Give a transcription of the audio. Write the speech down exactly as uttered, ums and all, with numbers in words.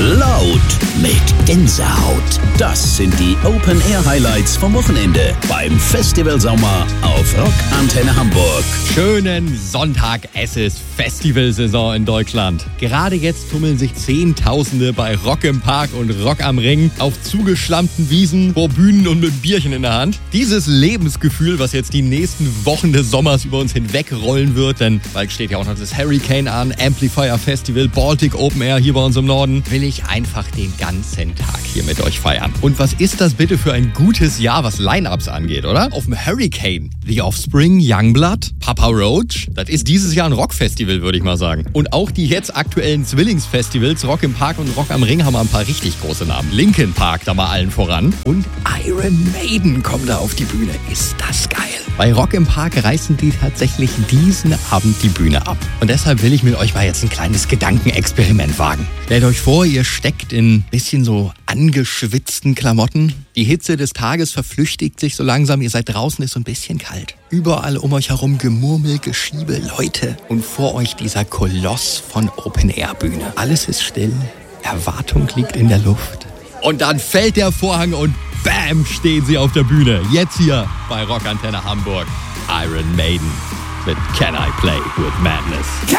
Laut mit Gänsehaut. Das sind die Open-Air-Highlights vom Wochenende beim Festival Sommer auf Rock Antenne Hamburg. Schönen Sonntag, es ist Festivalsaison in Deutschland. Gerade jetzt tummeln sich Zehntausende bei Rock im Park und Rock am Ring auf zugeschlammten Wiesen, vor Bühnen und mit Bierchen in der Hand. Dieses Lebensgefühl, was jetzt die nächsten Wochen des Sommers über uns hinwegrollen wird, denn bald steht ja auch noch das Hurricane an, Amplifier Festival, Baltic Open Air hier bei uns im Norden, will ich einfach den ganzen Tag hier mit euch feiern. Und was ist das bitte für ein gutes Jahr, was Line-Ups angeht, oder? Auf dem Hurricane, The Offspring, Youngblood, Papa Roach. Das ist dieses Jahr ein Rockfestival, würde ich mal sagen. Und auch die jetzt aktuellen Zwillingsfestivals, Rock im Park und Rock am Ring, haben ein paar richtig große Namen. Linkin Park da mal allen voran. Und Iron Maiden kommen da auf die Bühne. Ist das geil. Bei Rock im Park reißen die tatsächlich diesen Abend die Bühne ab. Und deshalb will ich mit euch mal jetzt ein kleines Gedankenexperiment wagen. Stellt euch vor, ihr steckt in ein bisschen so angeschwitzten Klamotten. Die Hitze des Tages verflüchtigt sich so langsam. Ihr seid draußen, ist so ein bisschen kalt. Überall um euch herum Gemurmel, Geschiebe, Leute. Und vor euch dieser Koloss von Open-Air-Bühne. Alles ist still. Erwartung liegt in der Luft. Und dann fällt der Vorhang und bam, stehen sie auf der Bühne. Jetzt hier bei Rock Antenne Hamburg. Iron Maiden mit Can I Play With Madness.